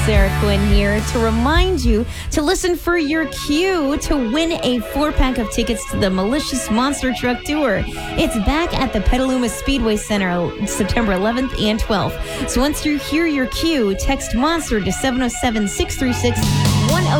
Sarah Quinn here to remind you to listen for your cue to win a 4-pack of tickets to the Malicious Monster Truck Tour. It's back at the Petaluma Speedway Center September 11th and 12th. So once you hear your cue, text MONSTER to 707-636